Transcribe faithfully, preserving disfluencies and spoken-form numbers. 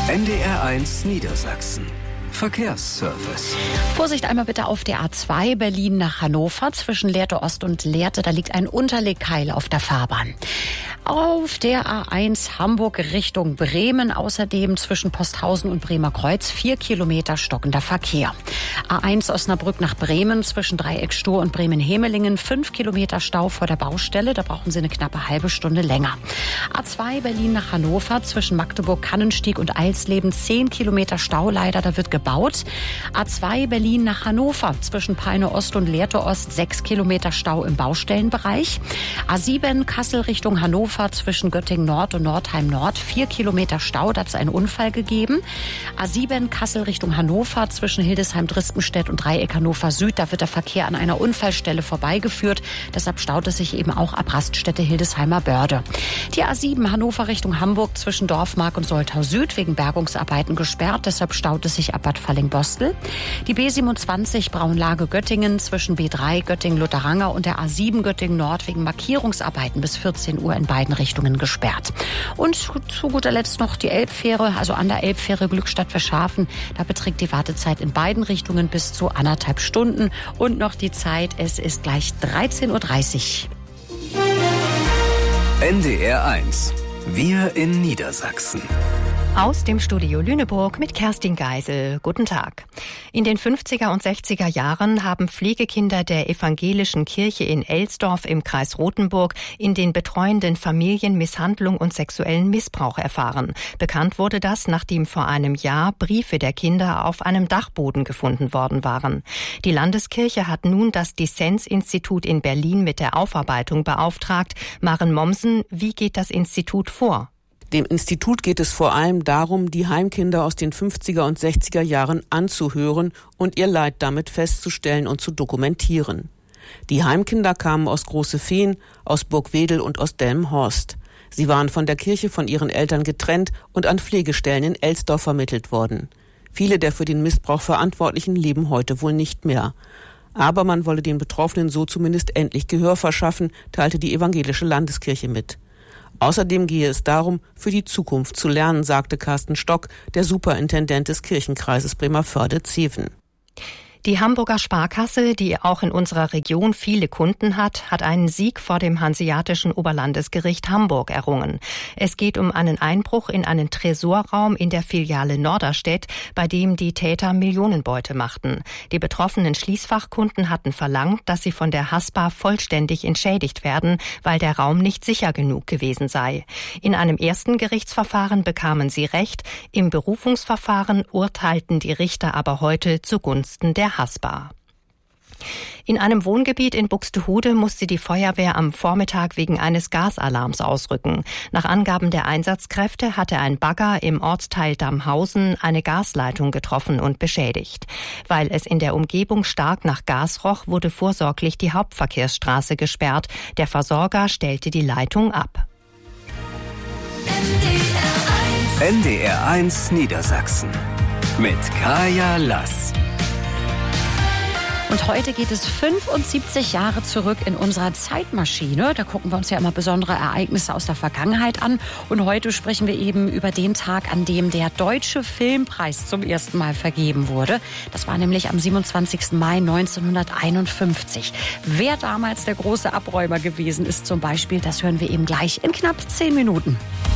N D R eins Niedersachsen. Verkehrsservice. Vorsicht einmal bitte auf der A zwei Berlin nach Hannover zwischen Lehrte Ost und Lehrte. Da liegt ein Unterlegkeil auf der Fahrbahn. Auf der A eins Hamburg Richtung Bremen außerdem zwischen Posthausen und Bremer Kreuz vier Kilometer stockender Verkehr. A eins Osnabrück nach Bremen zwischen Dreieck Stur und Bremen-Hemelingen fünf Kilometer Stau vor der Baustelle. Da brauchen Sie eine knappe halbe Stunde länger. A zwei Berlin nach Hannover zwischen Magdeburg-Kannenstieg und Eilsleben zehn Kilometer Stau leider. Da wird gebaut. A zwei Berlin nach Hannover zwischen Peine Ost und Lehrte Ost sechs Kilometer Stau im Baustellenbereich. A sieben Kassel Richtung Hannover zwischen Göttingen Nord und Nordheim Nord vier Kilometer Stau, da hat es einen Unfall gegeben. A sieben Kassel Richtung Hannover zwischen Hildesheim Drispenstedt und Dreieck Hannover Süd, da wird der Verkehr an einer Unfallstelle vorbeigeführt. Deshalb staut es sich eben auch ab Raststätte Hildesheimer Börde. Die A sieben Hannover Richtung Hamburg zwischen Dorfmark und Soltau Süd wegen Bergungsarbeiten gesperrt. Deshalb staut es sich ab Bad Falling-Bostel. Die B siebenundzwanzig Braunlage Göttingen zwischen B drei Göttingen-Lutteranger und der A sieben Göttingen Nord wegen Markierungsarbeiten bis vierzehn Uhr in beiden Richtungen gesperrt. Und zu guter Letzt noch die Elbfähre, also an der Elbfähre Glückstadt-Verschafen. Da beträgt die Wartezeit in beiden Richtungen bis zu anderthalb Stunden. Und noch die Zeit, es ist gleich dreizehn Uhr dreißig. N D R eins. Wir in Niedersachsen. Aus dem Studio Lüneburg mit Kerstin Geisel. Guten Tag. In den fünfziger und sechziger Jahren haben Pflegekinder der evangelischen Kirche in Elsdorf im Kreis Rothenburg in den betreuenden Familien Misshandlung und sexuellen Missbrauch erfahren. Bekannt wurde das, nachdem vor einem Jahr Briefe der Kinder auf einem Dachboden gefunden worden waren. Die Landeskirche hat nun das Dissens-Institut in Berlin mit der Aufarbeitung beauftragt. Maren Mommsen, wie geht das Institut vor? Dem Institut geht es vor allem darum, die Heimkinder aus den fünfziger und sechziger Jahren anzuhören und ihr Leid damit festzustellen und zu dokumentieren. Die Heimkinder kamen aus Große Fehn, aus Burgwedel und aus Delmenhorst. Sie waren von der Kirche von ihren Eltern getrennt und an Pflegestellen in Elsdorf vermittelt worden. Viele der für den Missbrauch Verantwortlichen leben heute wohl nicht mehr. Aber man wolle den Betroffenen so zumindest endlich Gehör verschaffen, teilte die evangelische Landeskirche mit. Außerdem gehe es darum, für die Zukunft zu lernen, sagte Carsten Stock, der Superintendent des Kirchenkreises Bremervörde-Zeven. Die Hamburger Sparkasse, die auch in unserer Region viele Kunden hat, hat einen Sieg vor dem Hanseatischen Oberlandesgericht Hamburg errungen. Es geht um einen Einbruch in einen Tresorraum in der Filiale Norderstedt, bei dem die Täter Millionenbeute machten. Die betroffenen Schließfachkunden hatten verlangt, dass sie von der Haspa vollständig entschädigt werden, weil der Raum nicht sicher genug gewesen sei. In einem ersten Gerichtsverfahren bekamen sie Recht, im Berufungsverfahren urteilten die Richter aber heute zugunsten der Haspa. In einem Wohngebiet in Buxtehude musste die Feuerwehr am Vormittag wegen eines Gasalarms ausrücken. Nach Angaben der Einsatzkräfte hatte ein Bagger im Ortsteil Damhausen eine Gasleitung getroffen und beschädigt. Weil es in der Umgebung stark nach Gas roch, wurde vorsorglich die Hauptverkehrsstraße gesperrt. Der Versorger stellte die Leitung ab. N D R eins Niedersachsen mit Kaya Lass. Und heute geht es fünfundsiebzig Jahre zurück in unserer Zeitmaschine. Da gucken wir uns ja immer besondere Ereignisse aus der Vergangenheit an. Und heute sprechen wir eben über den Tag, an dem der Deutsche Filmpreis zum ersten Mal vergeben wurde. Das war nämlich am siebenundzwanzigsten Mai neunzehnhunderteinundfünfzig. Wer damals der große Abräumer gewesen ist zum Beispiel, das hören wir eben gleich in knapp zehn Minuten.